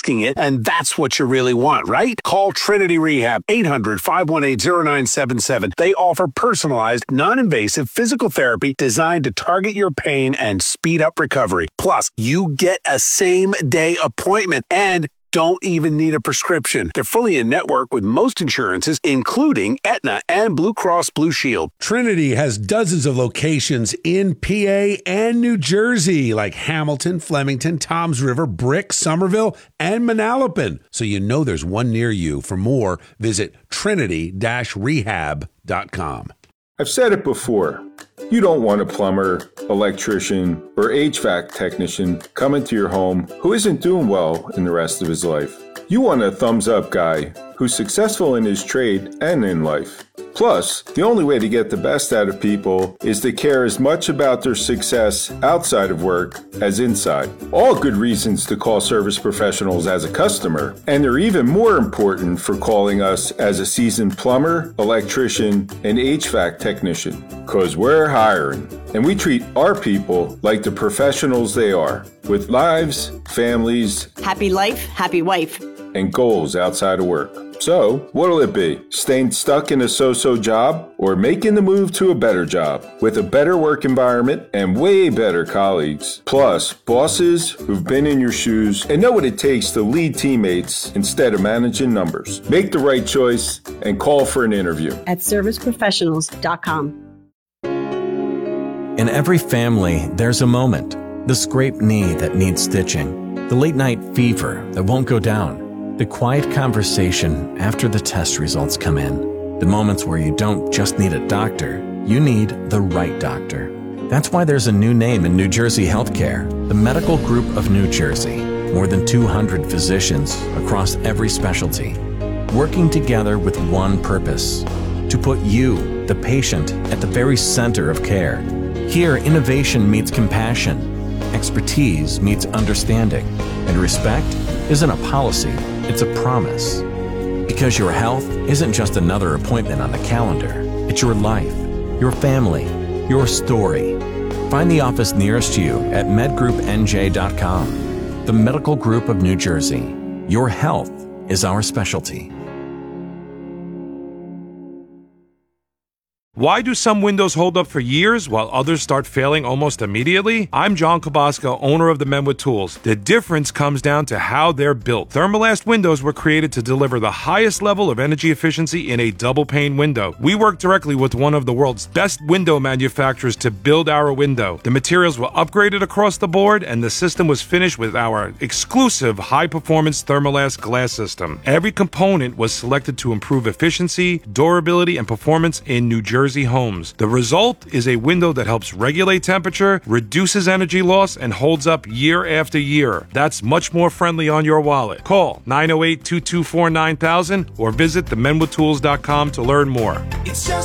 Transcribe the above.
asking it, and that's what you really want, right? Call Trinity Rehab, 800-518-0977. They offer personalized, non-invasive physical therapy designed to target your pain and speed up recovery. Plus, you get a same-day appointment and don't even need a prescription. They're fully in network with most insurances, including Aetna and Blue Cross Blue Shield. Trinity has dozens of locations in PA and New Jersey, like Hamilton, Flemington, Toms River, Brick, Somerville, and Manalapan. So you know there's one near you. For more, visit trinity-rehab.com. I've said it before. You don't want a plumber, electrician, or HVAC technician coming to your home who isn't doing well in the rest of his life. You want a thumbs-up guy who's successful in his trade and in life. Plus, the only way to get the best out of people is to care as much about their success outside of work as inside. All good reasons to call Service Professionals as a customer, and they're even more important for calling us as a seasoned plumber, electrician, and HVAC technician, because we're hiring. And we treat our people like the professionals they are, with lives, families, happy life, happy wife, and goals outside of work. So, what'll it be? Staying stuck in a so-so job or making the move to a better job with a better work environment and way better colleagues? Plus, bosses who've been in your shoes and know what it takes to lead teammates instead of managing numbers. Make the right choice and call for an interview at serviceprofessionals.com. In every family, there's a moment. The scraped knee that needs stitching. The late-night fever that won't go down. The quiet conversation after the test results come in. The moments where you don't just need a doctor, you need the right doctor. That's why there's a new name in New Jersey healthcare, the Medical Group of New Jersey. More than 200 physicians across every specialty, working together with one purpose, to put you, the patient, at the very center of care. Here, innovation meets compassion, expertise meets understanding, and respect isn't a policy, it's a promise. Because your health isn't just another appointment on the calendar. It's your life, your family, your story. Find the office nearest you at medgroupnj.com. The Medical Group of New Jersey. Your health is our specialty. Why do some windows hold up for years while others start failing almost immediately? I'm John Kabasco, owner of the Men with Tools. The difference comes down to how they're built. Thermalast windows were created to deliver the highest level of energy efficiency in a double-pane window. We work directly with one of the world's best window manufacturers to build our window. The materials were upgraded across the board, and the system was finished with our exclusive high-performance Thermalast glass system. Every component was selected to improve efficiency, durability, and performance in New Jersey homes. The result is a window that helps regulate temperature, reduces energy loss, and holds up year after year. That's much more friendly on your wallet. Call 908-224-9000 or visit themenwithtools.com to learn more.